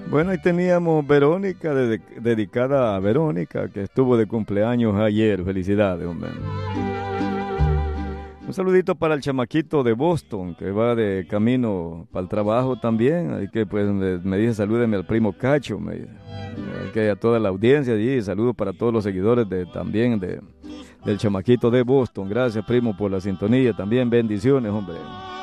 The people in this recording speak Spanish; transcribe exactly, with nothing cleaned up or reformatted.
Bueno, ahí teníamos Verónica, de- dedicada a Verónica, que estuvo de cumpleaños ayer. Felicidades, hombre. Un saludito para el chamaquito de Boston, que va de camino para el trabajo también. Así que pues me, me dice, salúdeme al primo Cacho, me dice. Eh, Que a toda la audiencia allí, saludos para todos los seguidores de, también de, del chamaquito de Boston. Gracias, primo, por la sintonía. También bendiciones, hombre.